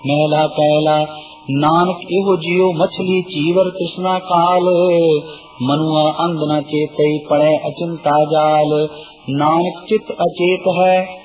महला पहला नानक एहो जियो मछली चीवर तृष्णा काल, मनुआ अंध न चेतई पड़े अचिंता जाल। नानक चित अचेत है